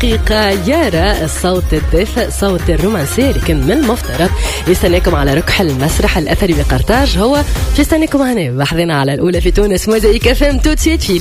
الحقيقة يارا الصوت الدافئ، صوت الرومانسي، لكن من المفترض يستناكم على ركح المسرح الأثري بقرطاج. هو في يستناكم هنا بحضنا على الأولى في تونس موزايك FM. تو تسيت في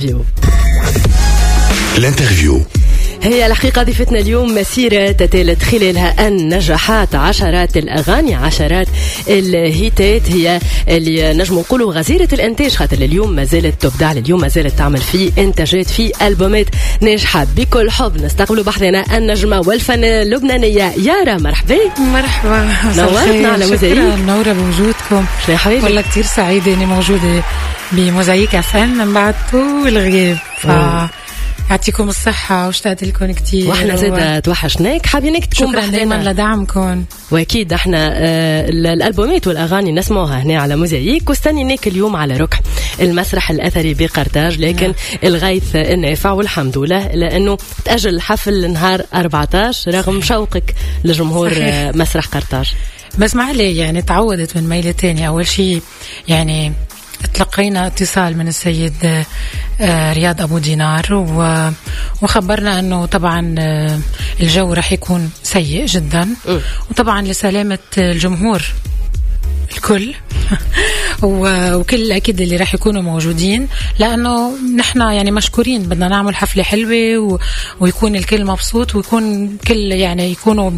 الانترفيو. هي الحقيقة ضيفتنا اليوم مسيرة تتالت خلالها النجاحات، عشرات الأغاني، عشرات الهيتات، هي اللي نجم نقولوا غزيرة الإنتاج، خاطر اليوم ما زالت تبدع، اليوم ما زالت تعمل في إنتاجات، في ألبومات ناجحة. بكل حب نستقبلوا بحثنا النجمة والفنانة اللبنانية يارا. مرحبا. مرحبا، نورتنا على موزايك. نورة بوجودكم والله كتير سعيدة إني موجودة بموزايك FM من بعد طول غياب. يعطيكم الصحة واشتقت لكم كتير، واحنا زاد توحشناك، حابينك تكون شكرا دايما لدعمكم. واكيد احنا الالبومات والاغاني نسمعوها هنا على موزايك، واستنيناك اليوم على ركح المسرح الاثري بقرطاج، لكن الغيث النافع والحمد لله لانه تاجل الحفل نهار 14 رغم شوقك لجمهور مسرح قرطاج. بس ما عليه، يعني تعودت من ميلة تاني. اول شيء يعني تلقينا اتصال من السيد رياض أبو دينار وخبرنا أنه طبعا الجو رح يكون سيء جدا، وطبعا لسلامة الجمهور الكل وكل أكيد اللي رح يكونوا موجودين، لأنه نحن يعني مشكورين، بدنا نعمل حفلة حلوة ويكون الكل مبسوط، ويكون كل يعني يكونوا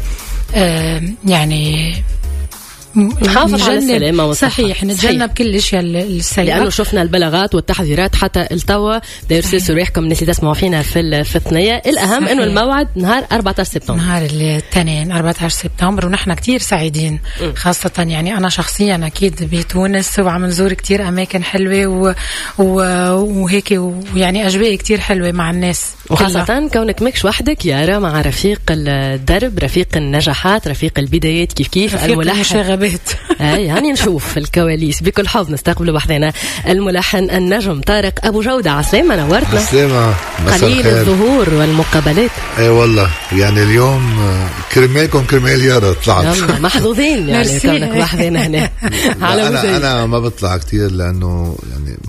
يعني نحافظ على السلامة والصحة. صحيح، نتجنب كل الاشياء السيئة، لانه شفنا البلاغات والتحذيرات حتى التوا دايرسوا ريحكم الناس اللي تسمعوا فينا في الثنية. الاهم انه الموعد نهار 14 سبتمبر، نهار الاثنين 14 سبتمبر، ونحن كتير سعيدين خاصة يعني انا شخصيا اكيد بتونس وعم نزور كتير اماكن حلوة وهيك، ويعني اجواء كتير حلوة مع الناس، وخاصة كونك ماكش وحدك يارا، مع رفيق الدرب، رفيق النجاحات، رفيق البدايات، كيف الملحن يعني نشوف الكواليس. بكل حب نستقبل بحثنا الملحن النجم طارق أبو جودة. عسلامة، نورتنا. عسلامة، قليل الظهور والمقابلات. اي والله يعني اليوم كرمالكم كرمال يارا طلعت محظوظين يعني كونك بحثنا هنا على أنا ما بطلع كتير لأنه يعني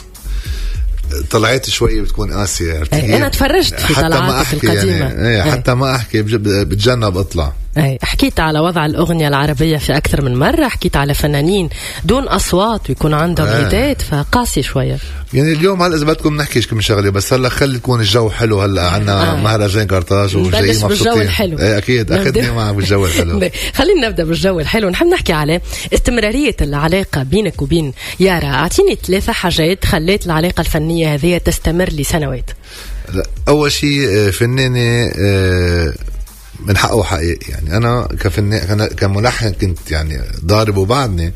طلعت شوية بتكون قاسية. أنا تفرجت في طلعاتك القديمة يعني حتى ما أحكي بتجنب أطلع. حكيت على وضع الأغنية العربية في أكثر من مرة، حكيت على فنانين دون أصوات ويكون عندهم هيتات، فقاسي شوية. يعني اليوم هلا إذا بدكم نحكي كم شغلة، بس هلا خلي تكون الجو حلو. هلا عنا مهرجان قرطاج وجايين مبسوطين. أكيد أخذني معك بالجو الحلو. خلينا نبدأ بالجو الحلو. نحب نحكي على استمرارية العلاقة بينك وبين يارا. أعطيني 3 حاجات خلت العلاقة الفنية هذه تستمر لسنوات. أول شيء فنانة من حقه حقيقي، يعني أنا كفنان كملحن كنت يعني ضارب وبعدني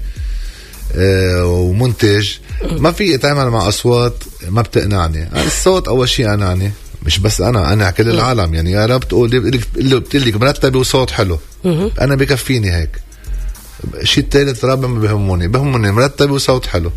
ومنتج، ما في اتعامل مع أصوات ما بتقنعني. الصوت أول شيء أناني، مش بس أنا كل العالم. يعني يا رب بتقولك مرتبة وصوت حلو، أنا بكفيني هيك. شيء الثالث رابع ما بهمني مرتبة وصوت حلو،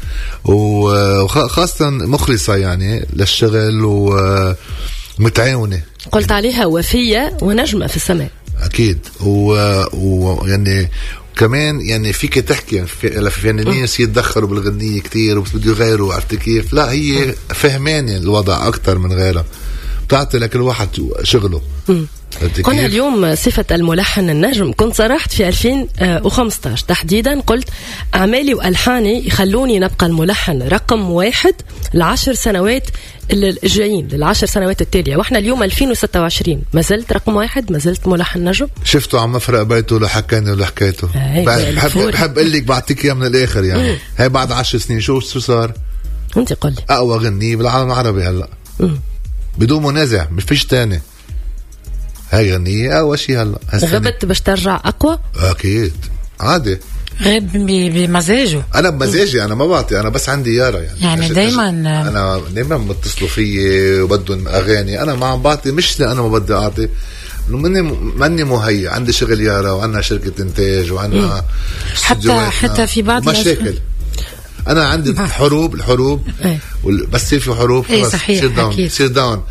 وخاصة مخلصة يعني للشغل ومتعاونة. قلت عليها وفية ونجمة في السماء. أكيد. ويعني كمان يعني فيك تحكي في ناس يتدخلوا بالغنية كتير وبده يغيروا، عرفت كيف؟ لا، هي فهماني الوضع أكتر من غيرها، بتعطي لكل واحد شغله. قلنا اليوم صفة الملحن النجم. كنت صرحت في 2015 تحديدا، قلت أعمالي وألحاني يخلوني نبقى الملحن رقم 1 ل10 سنوات الجايين، ل10 سنوات التالية. واحنا اليوم 2026 ما زلت رقم 1، ما زلت ملحن نجم. شفتوا عم فرق بيته لحكاني ولحكايته. بحب قلك بعطيك اياه من الآخر يعني. هاي بعد 10 سنين شو صار؟ انت قل أقوى غنية بالعالم العربي هلأ بدون منازع، مش فيش تاني. هاي غنية أول شيء هلا. غبت باش ترجع أقوى؟ أكيد عادي. غيب بمزاجه. أنا بمزاجي، أنا ما بعطي، أنا بس عندي يارا يعني دايما بتصلوا فيي وبدهم أغاني، أنا ما عم بعطي، مش لأنا ما بدي أعطي، مني مهيئ. عندي شغل يارا وعندنا شركة إنتاج وعندنا حتى في بعض مشاكل. أنا عندي الحروب بس في حروب صحيح. سير داون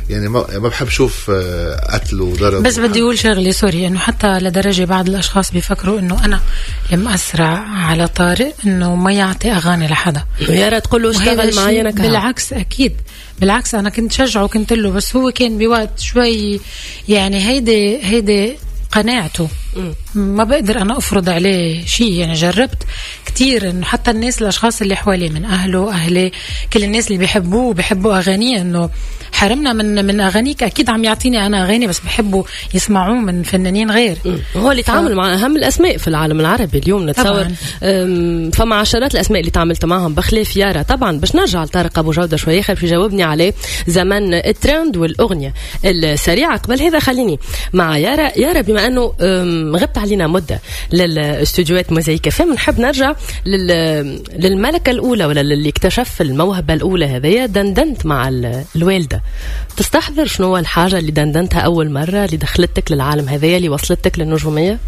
يعني ما بحب شوف قتل وضرب. بس بدي أقول شغلة سوري، إنه حتى لدرجة بعض الأشخاص بيفكروا إنه أنا المأسرة على طارق إنه ما يعطي أغاني لحدا، يا ريت تقول له اشتغل معي أنا. بالعكس أكيد، بالعكس أنا كنت شجعه وكنت له، بس هو كان بوقت شوي يعني هيدي قناعته، ما بقدر أنا أفرض عليه شيء. يعني جربت كتير إنه حتى الناس الأشخاص اللي حواليه من أهله أهلي كل الناس اللي بيحبوه وبيحبوا أغانيه، إنه حرمنا من أغانيك. أكيد عم يعطيني أنا أغاني بس بحبوا يسمعوه من فنانين غير. هو اللي تعامل مع أهم الأسماء في العالم العربي اليوم نتصور. فمع عشرات الأسماء اللي تعاملت معهم بخلاف يارا. طبعا باش نرجع لطارق أبو جودة شوية خلف يجاوبني عليه زمن الترند والأغنية السريعة. قبل هذا خليني مع يارا بما أنه غبت علينا مدة للاستوديوهات موزايك كافيه، نحب نرجع للملكة الأولى ولا اللي اكتشف الموهبة الأولى هذه. دندنت مع الوالدة، تستحضر شنو الحاجة اللي دندنتها أول مرة اللي دخلتك للعالم هذا اللي وصلتك للنجومية؟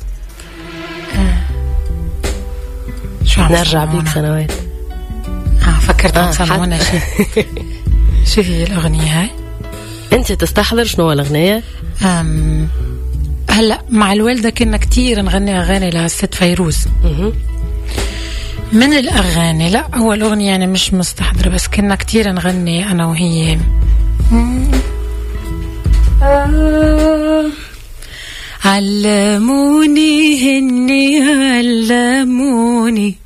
نرجع بيك سنوات. فكرت عن سنوات. شو هي الأغنية هاي؟ أنت تستحضر شنو الأغنية؟ هلا مع الوالدة كنا كتير نغني أغاني للست فيروز. من الأغاني لا هو الأغنية يعني مش مستحضرة، بس كنا كتير نغني أنا وهي. علموني هني علموني